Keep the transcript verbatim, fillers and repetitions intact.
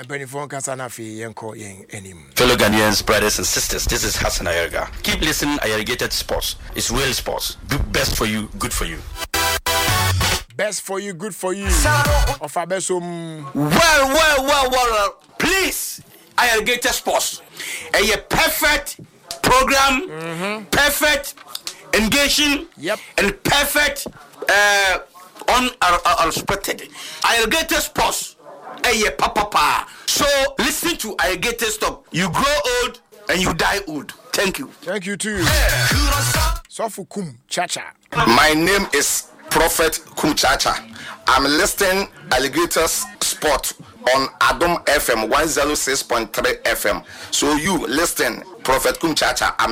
Benifon Kasanafi Yanko Yang Enim. Fellow Ghanaians, brothers and sisters, this is Hassan Ayerga. Keep listening, Ayergated Sports. It's real sports. Do best for you, good for you. Best for you, good for you. Of Abesum. Well, well, well, well. Please, Ayergated Sports. A perfect program, mm-hmm. perfect engaging, yep. and perfect uh, unexpected. Ayergated Sports. Hey, papa, papa. So listen to Ayergated Stop. You grow old and you die old. Thank you. Thank you too. Sofu Kum Chacha. My name is Prophet Kum Chacha. I'm listening Alligators Sport on Adom F M one oh six point three F M. So you listen, Prophet Kum Chacha. I'm